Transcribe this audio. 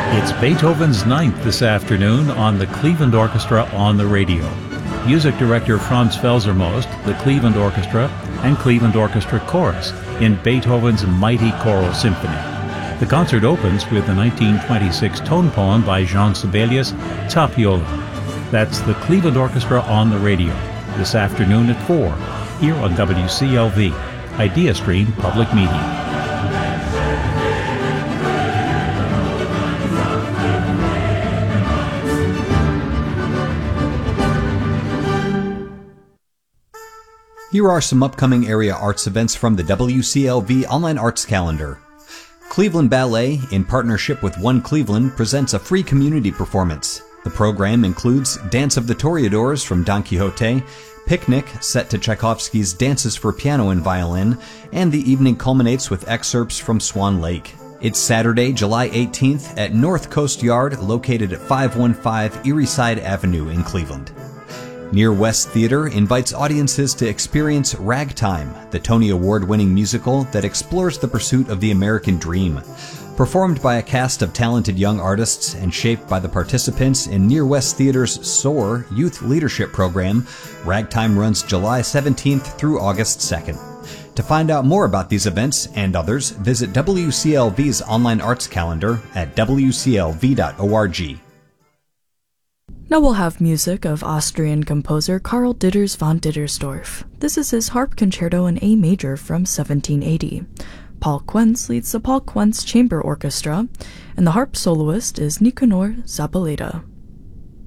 It's Beethoven's Ninth this afternoon on the Cleveland Orchestra on the radio. Music director Franz Felsermost, the Cleveland Orchestra, and Cleveland Orchestra Chorus in Beethoven's Mighty Choral Symphony. The concert opens with the 1926 tone poem by Jean Sibelius, Tapiola. That's the Cleveland Orchestra on the radio, this afternoon at 4, here on WCLV, IdeaStream Public Media. Here are some upcoming area arts events from the WCLV Online Arts Calendar. Cleveland Ballet, in partnership with One Cleveland, presents a free community performance. The program includes Dance of the Toreadors from Don Quixote, Picnic, set to Tchaikovsky's Dances for Piano and Violin, and the evening culminates with excerpts from Swan Lake. It's Saturday, July 18th at North Coast Yard, located at 515 Erieside Avenue in Cleveland. Near West Theater invites audiences to experience Ragtime, the Tony Award-winning musical that explores the pursuit of the American dream. Performed by a cast of talented young artists and shaped by the participants in Near West Theater's SOAR Youth Leadership Program, Ragtime runs July 17th through August 2nd. To find out more about these events and others, visit WCLV's online arts calendar at wclv.org. Now we'll have music of Austrian composer Karl Ditters von Dittersdorf. This is his harp concerto in A major from 1780. Paul Quentz leads the Paul Quentz Chamber Orchestra, and the harp soloist is Nicanor Zabaleta.